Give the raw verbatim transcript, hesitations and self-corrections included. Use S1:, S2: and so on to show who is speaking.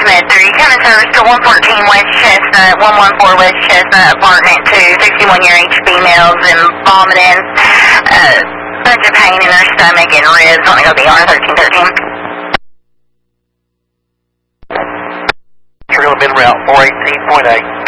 S1: Smith three, coming service to one fourteen West Chestnut, one one four West Chestnut, apartment two, sixty-one year age females and vomiting, uh, bunch of pain in her stomach and ribs. Want to go B R thirteen thirteen.
S2: Trail bin route four eighteen point eight.